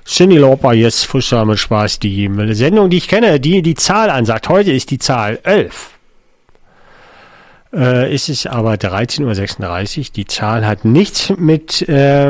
Cyndi Lauper, jetzt Fußball mit Spaß, die Sendung, die ich kenne, die Zahl ansagt. Heute ist die Zahl 11. Ist es aber 13:36 Uhr. Die Zahl hat nichts mit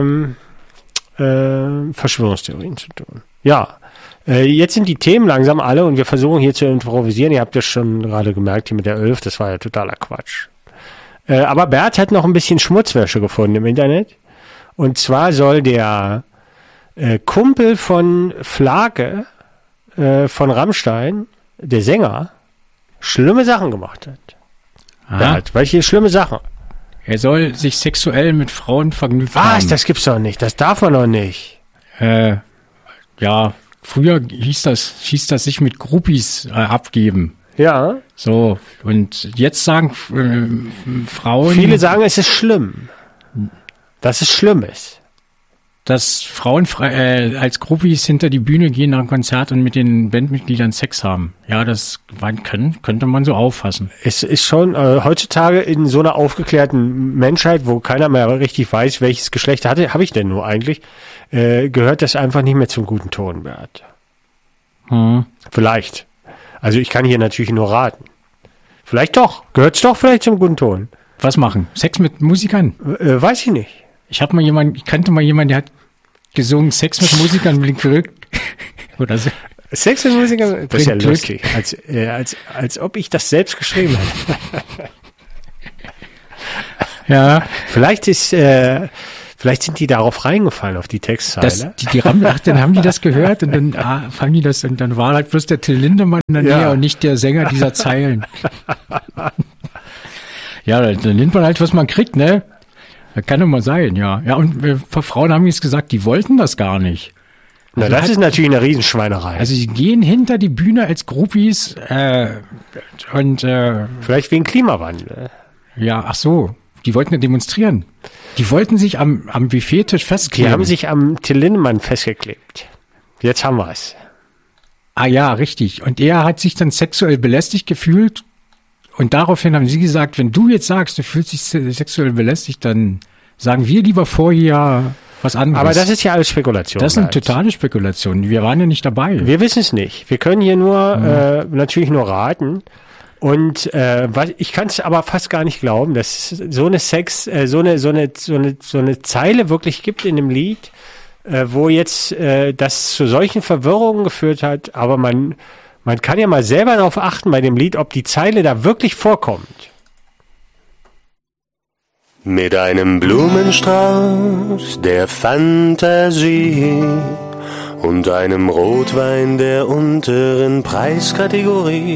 Verschwörungstheorien zu tun. Ja, jetzt sind die Themen langsam alle und wir versuchen hier zu improvisieren. Ihr habt ja schon gerade gemerkt, hier mit der 11, das war ja totaler Quatsch. Aber Bert hat noch ein bisschen Schmutzwäsche gefunden im Internet. Und zwar soll der Kumpel von Flake von Rammstein, der Sänger, schlimme Sachen gemacht hat. Bert, welche schlimme Sachen? Er soll sich sexuell mit Frauen vergnügt haben. Was? Das gibt's doch nicht. Das darf man doch nicht. Ja, früher hieß das sich mit Groupies abgeben. Ja. So, und jetzt sagen Frauen... Viele sagen, es ist schlimm. Dass es schlimm ist. Dass Frauen als Groupies hinter die Bühne gehen nach einem Konzert und mit den Bandmitgliedern Sex haben. Ja, das könnte man so auffassen. Es ist schon heutzutage in so einer aufgeklärten Menschheit, wo keiner mehr richtig weiß, welches Geschlecht habe ich denn nur eigentlich, gehört das einfach nicht mehr zum guten Ton, Bert. Vielleicht. Also ich kann hier natürlich nur raten. Vielleicht doch. Gehört es doch vielleicht zum guten Ton. Was machen? Sex mit Musikern? Weiß ich nicht. Ich kannte mal jemanden, der hat gesungen, Sex mit Musikern bringt verrückt. Oder so. Sex mit Musikern? Das ist ja lustig. Als ob ich das selbst geschrieben hätte. Ja. Vielleicht sind die darauf reingefallen, auf die Textzeile. Dann haben die das gehört und dann fangen die das, und dann war halt bloß der Till Lindemann in der Nähe und nicht der Sänger dieser Zeilen. Ja, dann nimmt man halt, was man kriegt, ne? Das kann doch mal sein, ja. Ja, und ein paar Frauen haben jetzt gesagt, die wollten das gar nicht. Also das ist natürlich eine Riesenschweinerei. Also sie gehen hinter die Bühne als Groupies und vielleicht wegen Klimawandel. Ja, ach so. Die wollten ja demonstrieren. Die wollten sich am Buffettisch festkleben. Die haben sich am Till Lindemann festgeklebt. Jetzt haben wir es. Ah ja, richtig. Und er hat sich dann sexuell belästigt gefühlt. Und daraufhin haben sie gesagt, wenn du jetzt sagst, du fühlst dich sexuell belästigt, dann sagen wir lieber vorher was anderes. Aber das ist ja alles Spekulation. Das sind totale Spekulationen. Wir waren ja nicht dabei. Wir wissen es nicht. Wir können hier nur natürlich nur raten. Und ich kann es aber fast gar nicht glauben, dass so eine so eine Zeile wirklich gibt in dem Lied, wo jetzt das zu solchen Verwirrungen geführt hat. Aber man kann ja mal selber darauf achten bei dem Lied, ob die Zeile da wirklich vorkommt. Mit einem Blumenstrauß der Fantasie und einem Rotwein der unteren Preiskategorie